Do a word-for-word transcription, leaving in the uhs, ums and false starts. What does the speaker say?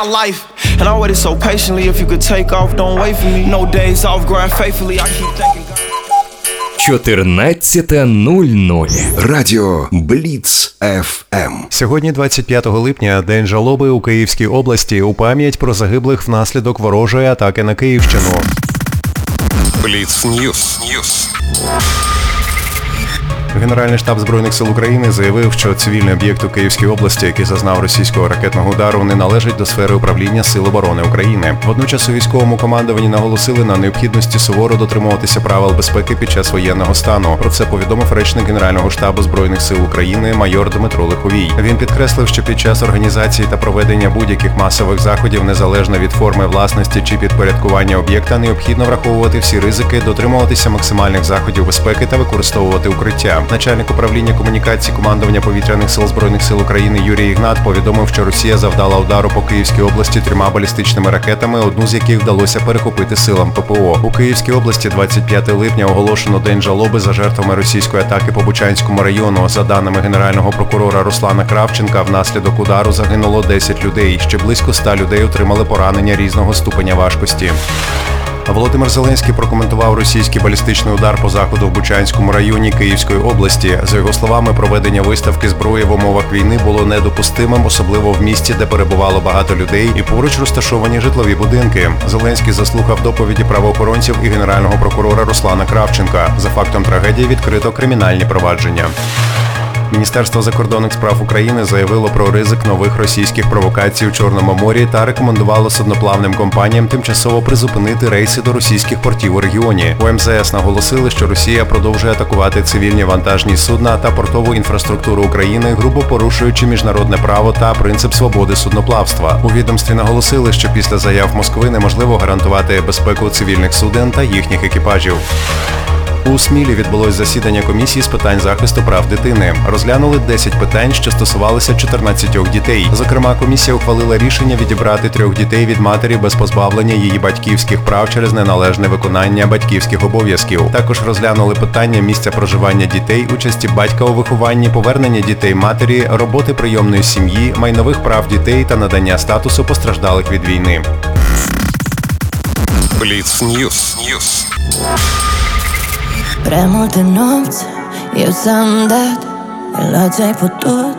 life, and I waited so patiently. If you could take off, don't wait for me. No days off, grind faithfully. I keep thinking. чотирнадцята нуль нуль. Радіо Бліц еф ем. Сьогодні, двадцять п'ятого липня, день жалоби у Київській області у пам'ять про загиблих внаслідок ворожої атаки на Київщину. Бліц Ньюс. Ньюс. Генеральний штаб Збройних сил України заявив, що цивільний об'єкт у Київській області, який зазнав російського ракетного удару, не належить до сфери управління Сил оборони України. Водночас у військовому командуванні наголосили на необхідності суворо дотримуватися правил безпеки під час воєнного стану. Про це повідомив речник Генерального штабу Збройних сил України майор Дмитро Лиховій. Він підкреслив, що під час організації та проведення будь-яких масових заходів, незалежно від форми власності чи підпорядкування об'єкта, необхідно враховувати всі ризики, дотримуватися максимальних заходів безпеки та використовувати укриття. Начальник управління комунікації командування повітряних сил Збройних сил України Юрій Ігнат повідомив, що Росія завдала удару по Київській області трьома балістичними ракетами, одну з яких вдалося перехопити силам ППО. У Київській області двадцять п'ятого липня оголошено День жалоби за жертвами російської атаки по Бучанському району. За даними Генерального прокурора Руслана Кравченка, внаслідок удару загинуло десять людей. Ще близько ста людей отримали поранення різного ступеня важкості. Володимир Зеленський прокоментував російський балістичний удар по заходу в Бучанському районі Київської області. За його словами, проведення виставки зброї в умовах війни було недопустимим, особливо в місті, де перебувало багато людей і поруч розташовані житлові будинки. Зеленський заслухав доповіді правоохоронців і генерального прокурора Руслана Кравченка. За фактом трагедії відкрито кримінальні провадження. Міністерство закордонних справ України заявило про ризик нових російських провокацій у Чорному морі та рекомендувало судноплавним компаніям тимчасово призупинити рейси до російських портів у регіоні. У ем зе ес наголосили, що Росія продовжує атакувати цивільні вантажні судна та портову інфраструктуру України, грубо порушуючи міжнародне право та принцип свободи судноплавства. У відомстві наголосили, що після заяв Москви неможливо гарантувати безпеку цивільних суден та їхніх екіпажів. У Смілі відбулось засідання комісії з питань захисту прав дитини. Розглянули десять питань, що стосувалися чотирнадцятьох дітей. Зокрема, комісія ухвалила рішення відібрати трьох дітей від матері без позбавлення її батьківських прав через неналежне виконання батьківських обов'язків. Також розглянули питання місця проживання дітей, участі батька у вихованні, повернення дітей матері, роботи прийомної сім'ї, майнових прав дітей та надання статусу постраждалих від війни. Бліц Ньюс. Ньюс. Прямо ти ночь, і сам дат, і лацай потот,